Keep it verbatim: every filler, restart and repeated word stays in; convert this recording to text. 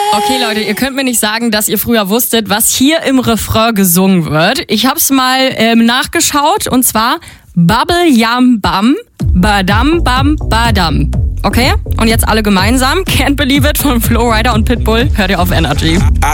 Okay, Leute, ihr könnt mir nicht sagen, dass ihr früher wusstet, was hier im Refrain gesungen wird. Ich hab's mal ähm, nachgeschaut und zwar Bubble Yam Bam, Badam Bam Badam. Okay? Und jetzt alle gemeinsam. Can't Believe It von Flo Rida und Pitbull. Hört ihr auf Energy.